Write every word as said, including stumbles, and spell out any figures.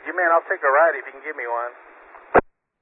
you, man. I'll take a ride if you can give me one.